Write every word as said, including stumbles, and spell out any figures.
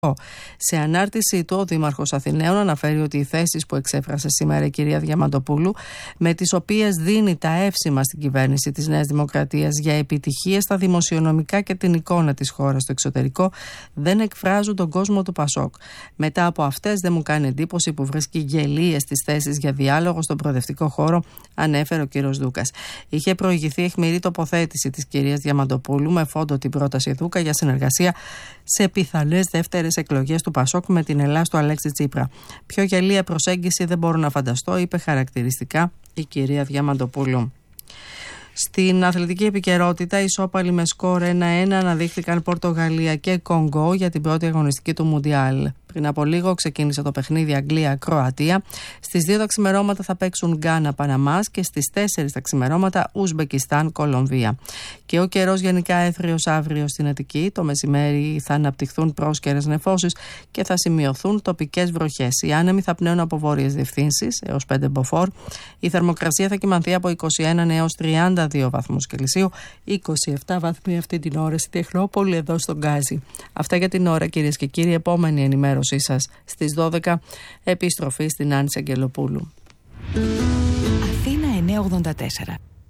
Σε ανάρτησή του, ο Δήμαρχος Αθηναίων αναφέρει ότι οι θέσεις που εξέφρασε σήμερα η κυρία Διαμαντοπούλου, με τις οποίες δίνει τα εύσημα στην κυβέρνηση της Νέας Δημοκρατίας για επιτυχίες στα δημοσιονομικά και την εικόνα της χώρας στο εξωτερικό, δεν εκφράζουν τον κόσμο του Πασόκ. Μετά από αυτές, δεν μου κάνει εντύπωση που βρίσκει γελίες στις θέσεις για διάλογο στον προοδευτικό χώρο, ανέφερε ο κύριος Δούκας. Είχε προηγηθεί αιχμηρή τοποθέτηση της κυρίας Διαμαντοπούλου με φόντο την πρόταση Δούκα για συνεργασία σε πιθανές δεύτερες εκλογές του Πασόκ με την Ελλάς του Αλέξη Τσίπρα. Πιο γελία προσέγγιση δεν μπορώ να φανταστώ, είπε χαρακτηριστικά η κυρία Διαμαντοπούλου. Στην αθλητική επικαιρότητα, ισόπαλοι με σκορ ένα ένα αναδείχθηκαν Πορτογαλία και Κονγκό για την πρώτη αγωνιστική του Μουντιάλ. Πριν από λίγο ξεκίνησε το παιχνίδι Αγγλία-Κροατία. Στις δύο τα ξημερώματα θα παίξουν Γκάνα-Παναμάς και στις τέσσερις τα ξημερώματα Ουσμπεκιστάν-Κολομβία. Και ο καιρός γενικά έθριος αύριο στην Αττική. Το μεσημέρι θα αναπτυχθούν πρόσκαιρες νεφώσεις και θα σημειωθούν τοπικές βροχές. Οι άνεμοι θα πνέουν από βόρειες διευθύνσεις έως πέντε μποφόρ. Η θερμοκρασία θα κυμανθεί από είκοσι ένα έως τριάντα δύο βαθμούς Κελσίου, είκοσι επτά βαθμοί αυτή την ώρα στη Τεχνόπολη, εδώ στον Γκάζι. Αυτά για την ώρα, κυρίες και κύριοι. Επόμενη ενημέρωσή σας στις δώδεκα. Επιστροφή στην Άννη Αγγελοπούλου. Αθήνα εννιακόσια ογδόντα τέσσερα.